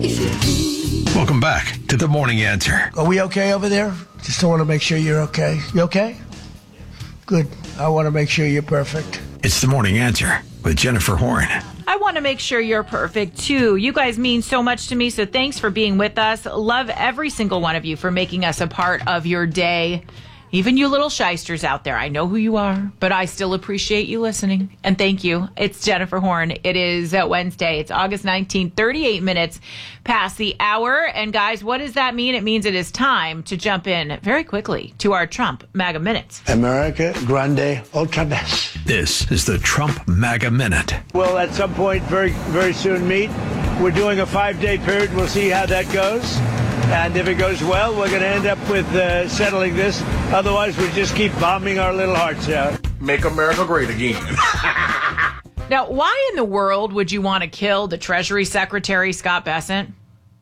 Welcome back to The Morning Answer. Are we okay over there? Just want to make sure you're okay. You okay? Good. I want to make sure you're perfect. It's The Morning Answer with Jennifer Horn. I want to make sure you're perfect, too. You guys mean so much to me, so thanks for being with us. Love every single one of you for making us a part of your day. Even you little shysters out there, I know who you are, but I still appreciate you listening. And thank you. It's Jennifer Horn. It is Wednesday. It's August 19th, 38 minutes past the hour. And guys, what does that mean? It means it is time to jump in very quickly to our Trump MAGA Minutes. America Grande Ultra Best. This is the Trump MAGA Minute. We'll at some point very, very soon meet. We're doing a 5-day period. We'll see how that goes. And if it goes well, we're going to end up with settling this. Otherwise, we just keep bombing our little hearts out. Make America great again. Now, why in the world would you want to kill the Treasury Secretary, Scott Bessent?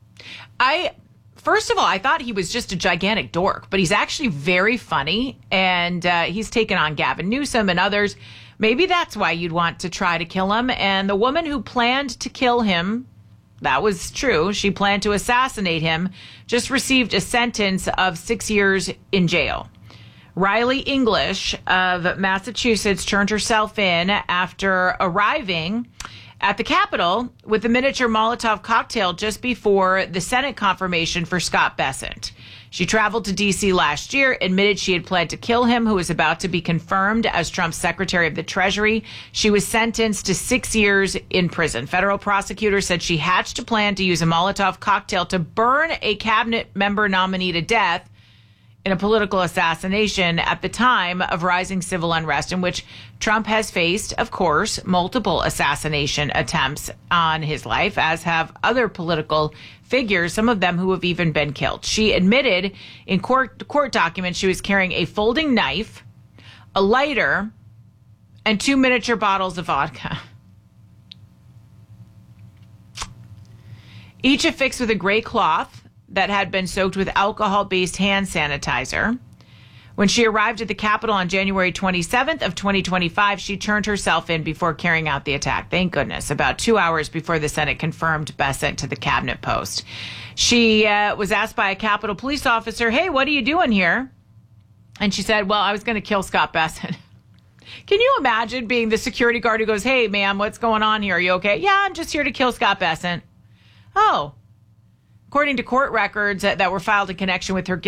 First of all, I thought he was just a gigantic dork, but he's actually very funny, and he's taken on Gavin Newsom and others. Maybe that's why you'd want to try to kill him. And the woman who planned to kill him, that was true. She planned to assassinate him, just received a sentence of 6 years in jail. Riley English of Massachusetts turned herself in after arriving at the Capitol with a miniature Molotov cocktail just before the Senate confirmation for Scott Bessent. She traveled to D.C. last year, admitted she had planned to kill him, who was about to be confirmed as Trump's Secretary of the Treasury. She was sentenced to 6 years in prison. Federal prosecutors said she hatched a plan to use a Molotov cocktail to burn a cabinet member nominee to death in a political assassination at the time of rising civil unrest, in which Trump has faced, of course, multiple assassination attempts on his life, as have other political figures, some of them who have even been killed. She admitted in court documents she was carrying a folding knife, a lighter, and 2 miniature bottles of vodka, each affixed with a gray cloth that had been soaked with alcohol-based hand sanitizer. When she arrived at the Capitol on January 27th of 2025, she turned herself in before carrying out the attack. Thank goodness. About 2 hours before the Senate confirmed Bessent to the cabinet post. She was asked by a Capitol police officer, "Hey, what are you doing here?" And she said, "Well, I was going to kill Scott Bessent." Can you imagine being the security guard who goes, "Hey, ma'am, what's going on here? Are you okay?" "Yeah, I'm just here to kill Scott Bessent." Oh. According to court records that were filed in connection with her